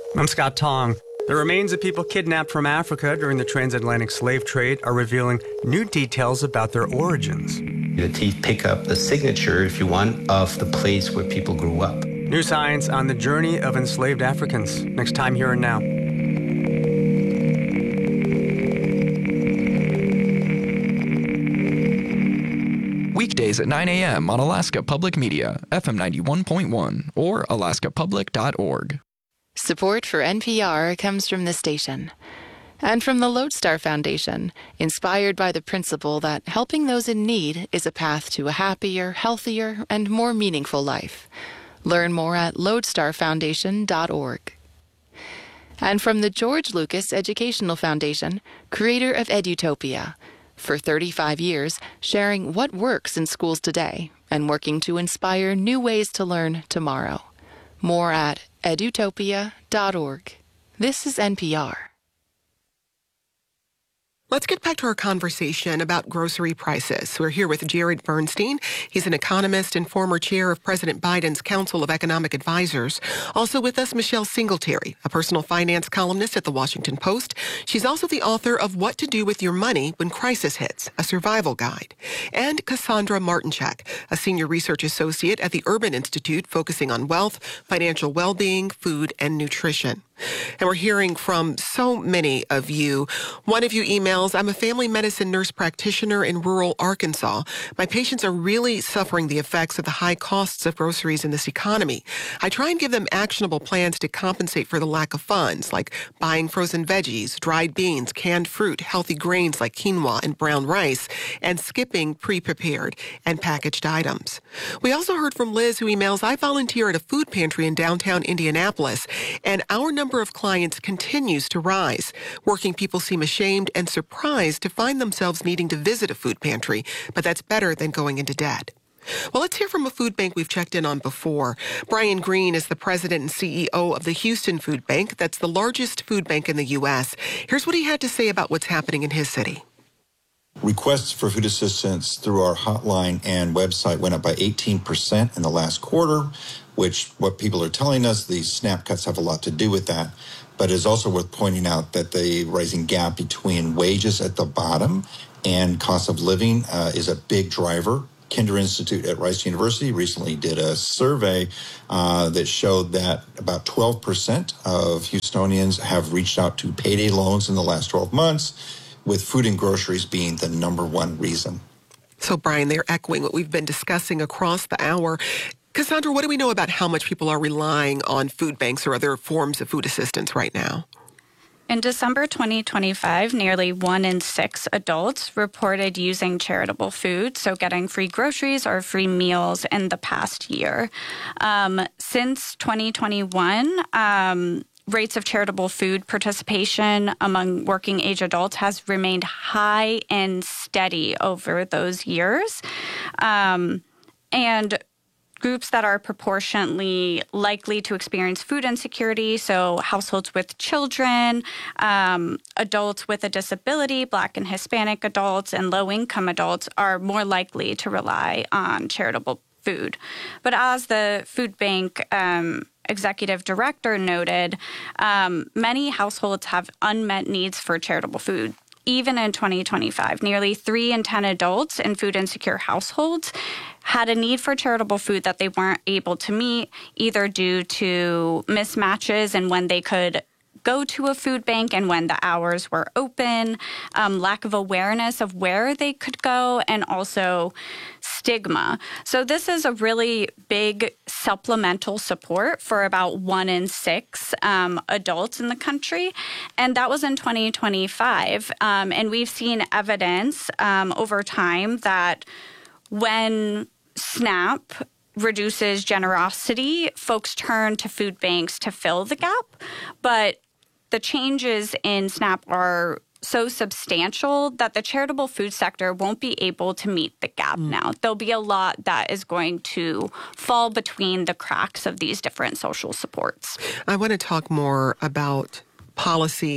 I'm Scott Tong. The remains of people kidnapped from Africa during the transatlantic slave trade are revealing new details about their origins. The teeth pick up the signature, if you want, of the place where people grew up. New science on the journey of enslaved Africans. Next time, Here and Now. Weekdays at 9 a.m. on Alaska Public Media, FM 91.1 or alaskapublic.org. Support for NPR comes from the station and from the Lodestar Foundation, inspired by the principle that helping those in need is a path to a happier, healthier, and more meaningful life. Learn more at lodestarfoundation.org. And from the George Lucas Educational Foundation, creator of Edutopia, for 35 years, sharing what works in schools today and working to inspire new ways to learn tomorrow. More at edutopia.org. This is NPR. Let's get back to our conversation about grocery prices. We're here with Jared Bernstein. He's an economist and former chair of President Biden's Council of Economic Advisors. Also with us, Michelle Singletary, a personal finance columnist at The Washington Post. She's also the author of What to Do with Your Money When Crisis Hits, a survival guide. And Cassandra Martinchak, a senior research associate at the Urban Institute, focusing on wealth, financial well-being, food, and nutrition. And we're hearing from so many of you. One of you emails, I'm a family medicine nurse practitioner in rural Arkansas. My patients are really suffering the effects of the high costs of groceries in this economy. I try and give them actionable plans to compensate for the lack of funds, like buying frozen veggies, dried beans, canned fruit, healthy grains like quinoa and brown rice, and skipping pre-prepared and packaged items. We also heard from Liz, who emails, I volunteer at a food pantry in downtown Indianapolis, and our number of clients continues to rise. Working people seem ashamed and surprised to find themselves needing to visit a food pantry, but that's better than going into debt. Well, let's hear from a food bank we've checked in on before. Brian Green is the president and CEO of the Houston Food Bank. That's the largest food bank in the U.S. Here's what he had to say about what's happening in his city. Requests for food assistance through our hotline and website went up by 18% in the last quarter, which what people are telling us, the SNAP cuts have a lot to do with that. But it's also worth pointing out that the rising gap between wages at the bottom and cost of living is a big driver. Kinder Institute at Rice University recently did a survey that showed that about 12% of Houstonians have reached out to payday loans in the last 12 months, with food and groceries being the number one reason. So, Brian, they're echoing what we've been discussing across the hour. Cassandra, what do we know about how much people are relying on food banks or other forms of food assistance right now? In December 2025, nearly 1 in 6 adults reported using charitable food, so getting free groceries or free meals in the past year. Since 2021, rates of charitable food participation among working age adults has remained high and steady over those years. And groups that are proportionately likely to experience food insecurity, so households with children, adults with a disability, Black and Hispanic adults, and low-income adults are more likely to rely on charitable food. But as the food bank executive director noted, many households have unmet needs for charitable food. Even in 2025, nearly 3 in 10 adults in food insecure households had a need for charitable food that they weren't able to meet, either due to mismatches in when they could go to a food bank and when the hours were open, lack of awareness of where they could go, and also stigma. So this is a really big supplemental support for about 1 in 6 adults in the country. And that was in 2025. And we've seen evidence over time that when SNAP reduces generosity, folks turn to food banks to fill the gap. But the changes in SNAP are so substantial that the charitable food sector won't be able to meet the gap now. There'll be a lot that is going to fall between the cracks of these different social supports. I want to talk more about policy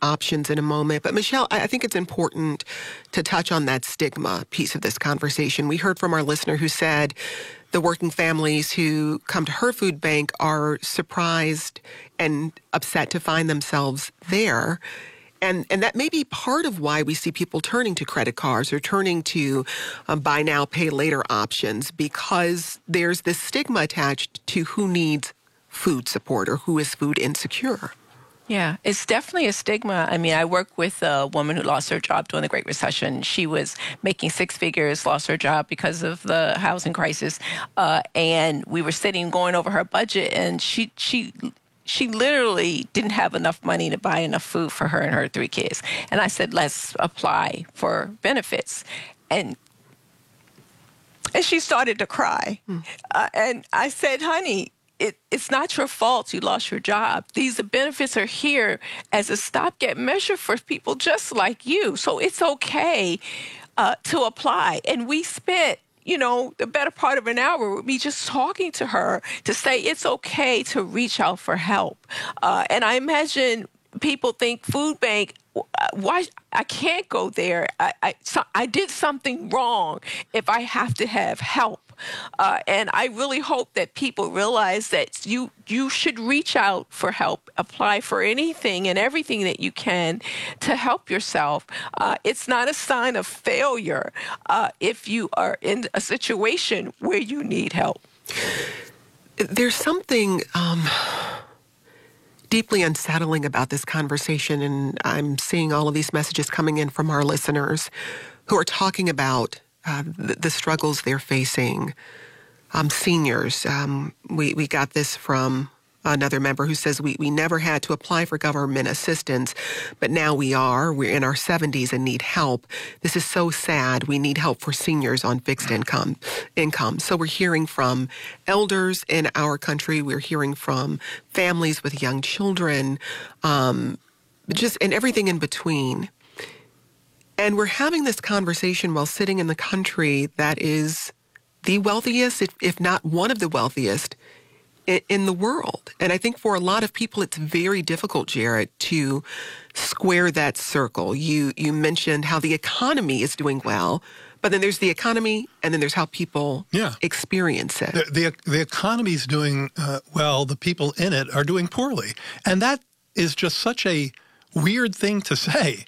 options in a moment. But Michelle, I think it's important to touch on that stigma piece of this conversation. We heard from our listener who said the working families who come to her food bank are surprised and upset to find themselves there. And that may be part of why we see people turning to credit cards or turning to buy now, pay later options, because there's this stigma attached to who needs food support or who is food insecure. Yeah, it's definitely a stigma. I mean, I work with a woman who lost her job during the Great Recession. She was making six figures, lost her job because of the housing crisis. And we were going over her budget, and she literally didn't have enough money to buy enough food for her and her 3 kids. And I said, let's apply for benefits. And she started to cry. And I said, honey, it's not your fault you lost your job. These benefits are here as a stopgap measure for people just like you. So it's okay to apply. And we spent the better part of an hour with me just talking to her to say it's okay to reach out for help. And I imagine people think food bank, why I can't go there. I did something wrong if I have to have help. And I really hope that people realize that you should reach out for help, apply for anything and everything that you can to help yourself. It's not a sign of failure if you are in a situation where you need help. There's something deeply unsettling about this conversation, and I'm seeing all of these messages coming in from our listeners who are talking about the struggles they're facing. Seniors, we got this from another member who says we never had to apply for government assistance, but now we are. We're in our 70s and need help. This is so sad. We need help for seniors on fixed income. So we're hearing from elders in our country. We're hearing from families with young children, and everything in between. And we're having this conversation while sitting in the country that is the wealthiest, if not one of the wealthiest in the world. And I think for a lot of people, it's very difficult, Jared, to square that circle. You mentioned how the economy is doing well, but then there's the economy, and then there's how people experience it. The economy's doing well. The people in it are doing poorly. And that is just such a weird thing to say.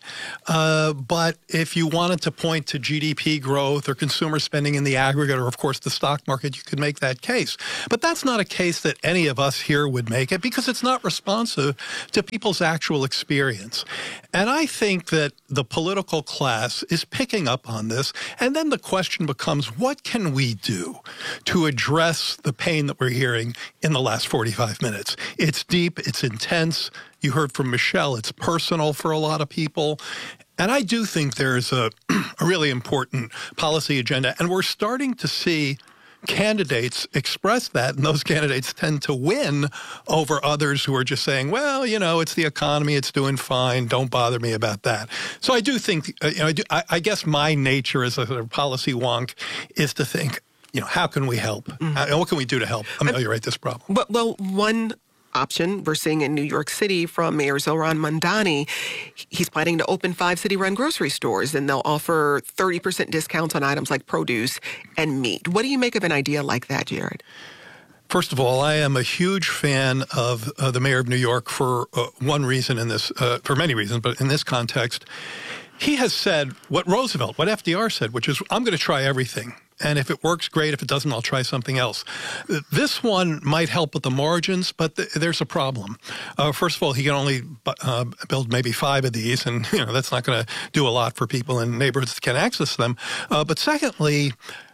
But if you wanted to point to GDP growth or consumer spending in the aggregate, or of course the stock market, you could make that case. But that's not a case that any of us here would make it, because it's not responsive to people's actual experience. And I think that the political class is picking up on this. And then the question becomes, what can we do to address the pain that we're hearing in the last 45 minutes? It's deep, it's intense. You heard from Michelle, it's personal for a lot of people. And I do think there's a really important policy agenda. And we're starting to see candidates express that, and those candidates tend to win over others who are just saying, well, it's the economy, it's doing fine, don't bother me about that. So I do think, I guess my nature as a sort of policy wonk is to think, how can we help? And what can we do to help ameliorate this problem? Well, one option we're seeing in New York City from Mayor Zohran Mamdani, he's planning to open 5 city-run grocery stores, and they'll offer 30% discounts on items like produce and meat. What do you make of an idea like that, Jared? First of all, I am a huge fan of the mayor of New York for one reason in this, for many reasons, but in this context. He has said what FDR said, which is, I'm going to try everything. And if it works, great. If it doesn't, I'll try something else. This one might help with the margins, but there's a problem. First of all, he can only build maybe 5 of these, and that's not going to do a lot for people in neighborhoods that can access them. But secondly,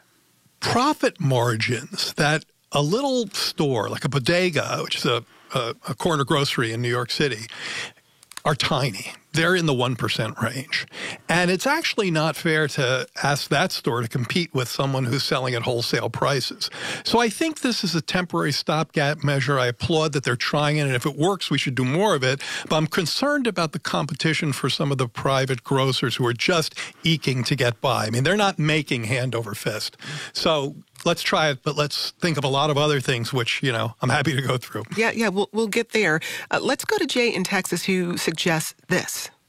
profit margins that a little store like a bodega, which is a corner grocery in New York City, are tiny. They're in the 1% range. And it's actually not fair to ask that store to compete with someone who's selling at wholesale prices. So I think this is a temporary stopgap measure. I applaud that they're trying it, and if it works, we should do more of it. But I'm concerned about the competition for some of the private grocers who are just eking to get by. I mean, they're not making hand over fist. So let's try it, but let's think of a lot of other things, which, I'm happy to go through. Yeah, we'll get there. Let's go to Jay in Texas, who suggests this.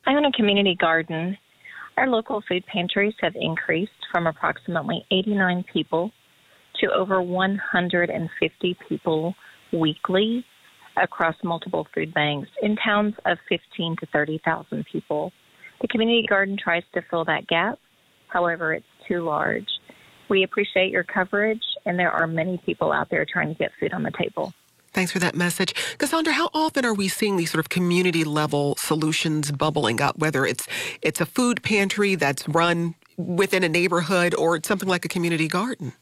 I own a community garden. Our local food pantries have increased from approximately 89 people to over 150 people weekly across multiple food banks in towns of 15 to 30,000 people. The community garden tries to fill that gap. However, it's too large. We appreciate your coverage, and there are many people out there trying to get food on the table. Thanks for that message. Cassandra, how often are we seeing these sort of community-level solutions bubbling up, whether it's a food pantry that's run within a neighborhood or it's something like a community garden?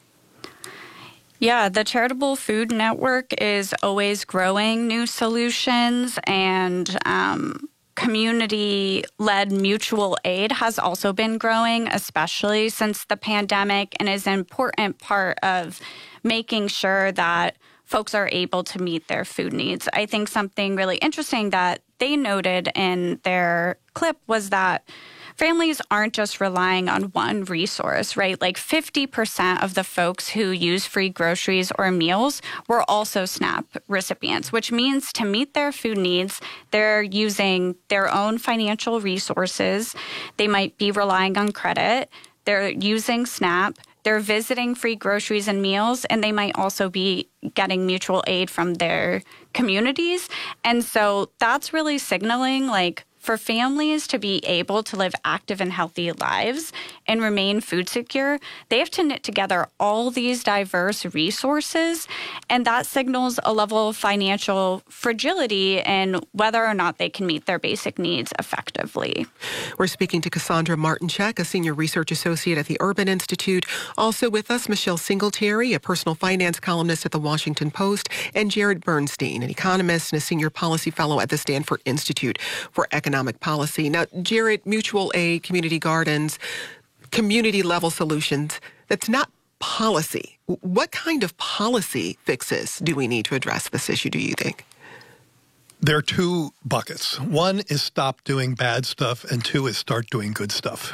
Yeah, the Charitable Food Network is always growing new solutions, and community-led mutual aid has also been growing, especially since the pandemic, and is an important part of making sure that folks are able to meet their food needs. I think something really interesting that they noted in their clip was that families aren't just relying on one resource, right? Like 50% of the folks who use free groceries or meals were also SNAP recipients, which means to meet their food needs, they're using their own financial resources. They might be relying on credit. They're using SNAP. They're visiting free groceries and meals, and they might also be getting mutual aid from their communities. And so that's really signaling, like, for families to be able to live active and healthy lives and remain food secure, they have to knit together all these diverse resources, and that signals a level of financial fragility in whether or not they can meet their basic needs effectively. We're speaking to Cassandra Martinchek, a senior research associate at the Urban Institute. Also with us, Michelle Singletary, a personal finance columnist at the Washington Post, and Jared Bernstein, an economist and a senior policy fellow at the Stanford Institute for Economic Policy. Now, Jared, mutual aid, community gardens, community-level solutions, that's not policy. What kind of policy fixes do we need to address this issue, do you think? There are two buckets. One is stop doing bad stuff, and two is start doing good stuff.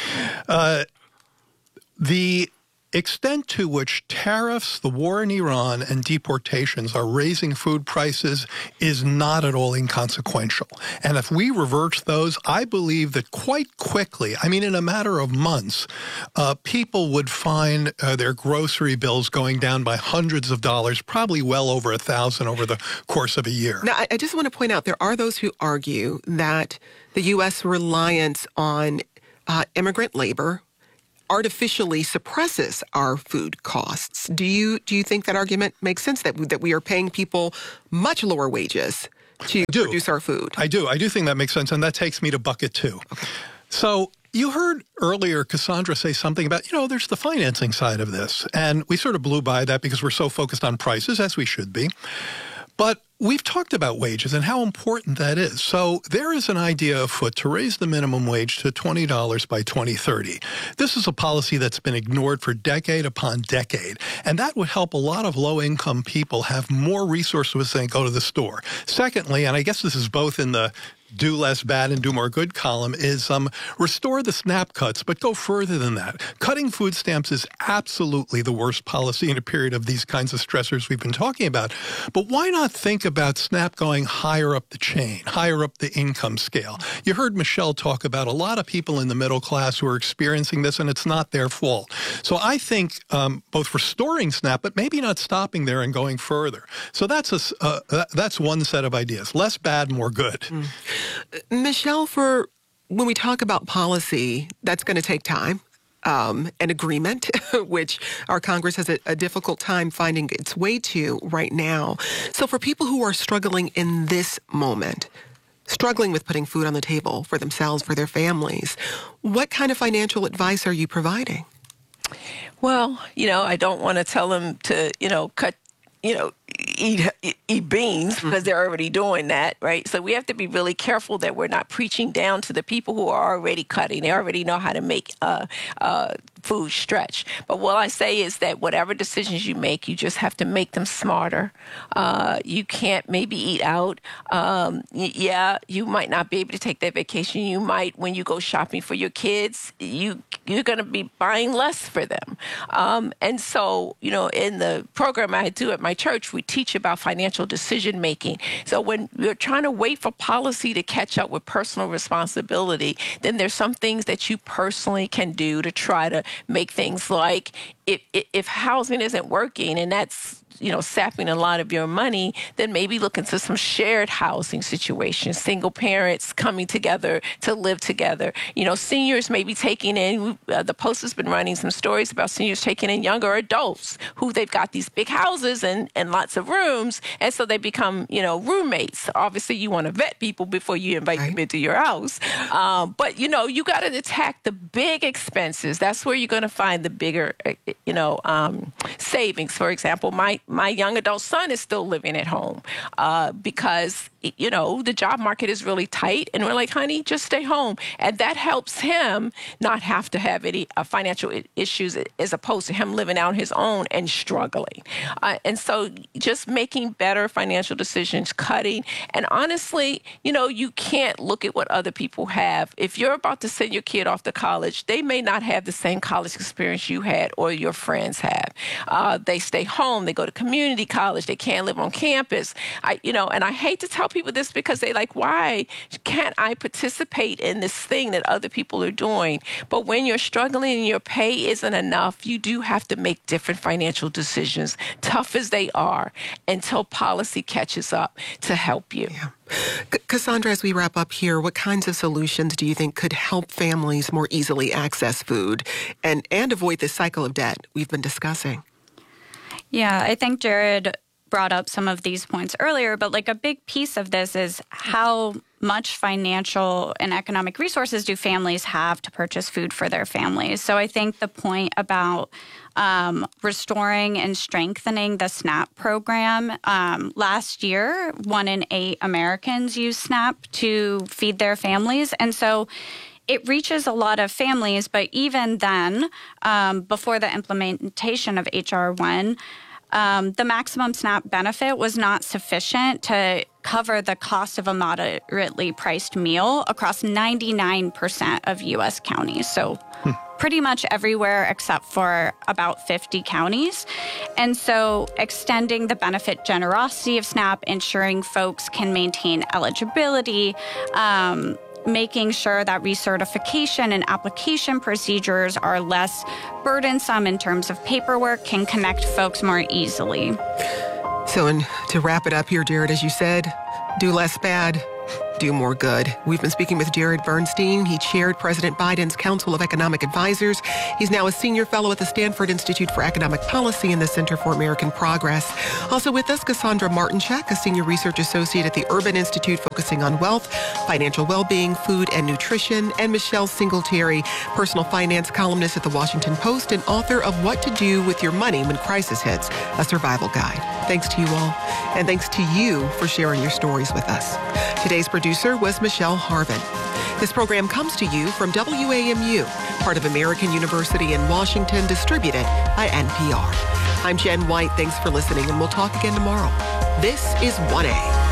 The extent to which tariffs, the war in Iran, and deportations are raising food prices is not at all inconsequential. And if we reverse those, I believe that quite quickly, I mean, in a matter of months, people would find their grocery bills going down by hundreds of dollars, probably well over $1,000 over the course of a year. Now, I just want to point out there are those who argue that the U.S. reliance on immigrant labor artificially suppresses our food costs. Do you think that argument makes sense, that we are paying people much lower wages to produce our food? I do think that makes sense, and that takes me to bucket two. Okay. So you heard earlier Cassandra say something about, there's the financing side of this, and we sort of blew by that because we're so focused on prices, as we should be. But we've talked about wages and how important that is. So there is an idea afoot to raise the minimum wage to $20 by 2030. This is a policy that's been ignored for decade upon decade, and that would help a lot of low-income people have more resources when they go to the store. Secondly, and I guess this is both in the do less bad and do more good column, is restore the SNAP cuts, but go further than that. Cutting food stamps is absolutely the worst policy in a period of these kinds of stressors we've been talking about. But why not think about SNAP going higher up the chain, higher up the income scale? You heard Michelle talk about a lot of people in the middle class who are experiencing this, and it's not their fault. So I think both restoring SNAP, but maybe not stopping there and going further. So that's one set of ideas. Less bad, more good. Mm. Michelle, when we talk about policy, that's going to take time. An agreement, which our Congress has a difficult time finding its way to right now. So for people who are struggling in this moment, struggling with putting food on the table for themselves, for their families, what kind of financial advice are you providing? Well, I don't want to tell them to, cut, eat beans, because they're already doing that, right? So we have to be really careful that we're not preaching down to the people who are already cutting. They already know how to make food stretch. But what I say is that whatever decisions you make, you just have to make them smarter. You can't maybe eat out. You might not be able to take that vacation. You might, when you go shopping for your kids, you're going to be buying less for them. And so, in the program I do at my church, we teach about financial financial decision making. So when you're trying to wait for policy to catch up with personal responsibility, then there's some things that you personally can do to try to make things like if housing isn't working and that's sapping a lot of your money, then maybe look into some shared housing situations, single parents coming together to live together. Seniors may be taking in, the Post has been running some stories about seniors taking in younger adults who they've got these big houses and lots of rooms, and so they become, roommates. Obviously, you want to vet people before you invite them into your house. But, you got to attack the big expenses. That's where you're going to find the bigger, savings. For example, my young adult son is still living at home because, the job market is really tight. And we're like, honey, just stay home. And that helps him not have to have any financial issues as opposed to him living out his own and struggling. And so just making better financial decisions, cutting. And honestly, you can't look at what other people have. If you're about to send your kid off to college, they may not have the same college experience you had or your friends have. They stay home. They go to community college. They can't live on campus. And I hate to tell people this because they like, why can't I participate in this thing that other people are doing? But when you're struggling and your pay isn't enough, you do have to make different financial decisions, tough as they are, until policy catches up to help you. Yeah. Cassandra, as we wrap up here, what kinds of solutions do you think could help families more easily access food and avoid this cycle of debt we've been discussing? Yeah, I think Jared brought up some of these points earlier, but like a big piece of this is how much financial and economic resources do families have to purchase food for their families. So I think the point about restoring and strengthening the SNAP program. Last year, 1 in 8 Americans used SNAP to feed their families. And so it reaches a lot of families, but even then, before the implementation of H.R. 1, the maximum SNAP benefit was not sufficient to cover the cost of a moderately priced meal across 99% of U.S. counties. So pretty much everywhere except for about 50 counties. And so extending the benefit generosity of SNAP, ensuring folks can maintain eligibility, making sure that recertification and application procedures are less burdensome in terms of paperwork can connect folks more easily. So, and to wrap it up here, Jared, as you said, do less bad, do more good. We've been speaking with Jared Bernstein. He chaired President Biden's Council of Economic Advisors. He's now a senior fellow at the Stanford Institute for Economic Policy and the Center for American Progress. Also with us, Cassandra Martinchek, a senior research associate at the Urban Institute focusing on wealth, financial well-being, food, and nutrition, and Michelle Singletary, personal finance columnist at the Washington Post and author of What to Do with Your Money When Crisis Hits, a survival guide. Thanks to you all, and thanks to you for sharing your stories with us. Today's producer was Michelle Harvin. This program comes to you from WAMU, part of American University in Washington, distributed by NPR. I'm Jen White. Thanks for listening, and we'll talk again tomorrow. This is 1A.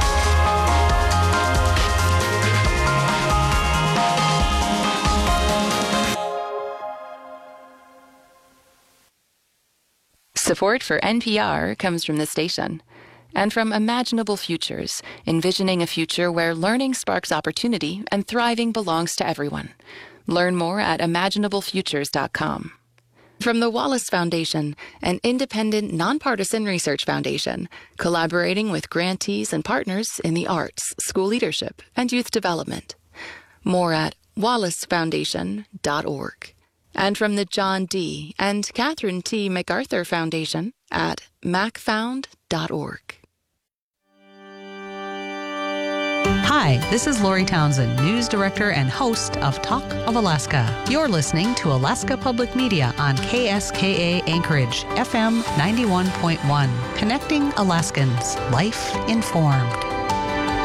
Support for NPR comes from the station and from Imaginable Futures, envisioning a future where learning sparks opportunity and thriving belongs to everyone. Learn more at imaginablefutures.com. From the Wallace Foundation, an independent, nonpartisan research foundation, collaborating with grantees and partners in the arts, school leadership, and youth development. More at wallacefoundation.org. And from the John D. and Catherine T. MacArthur Foundation at macfound.org. Hi, this is Lori Townsend, news director and host of Talk of Alaska. You're listening to Alaska Public Media on KSKA Anchorage, FM 91.1, connecting Alaskans, life informed.